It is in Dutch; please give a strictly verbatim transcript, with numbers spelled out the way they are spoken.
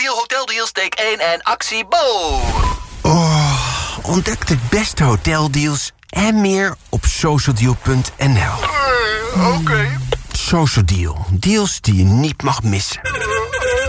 Socialdeal Hoteldeals, take één en actie Bo. Oh, ontdek de beste hoteldeals en meer op socialdeal punt n l. Uh, Oké. Okay. Socialdeal, deals die je niet mag missen.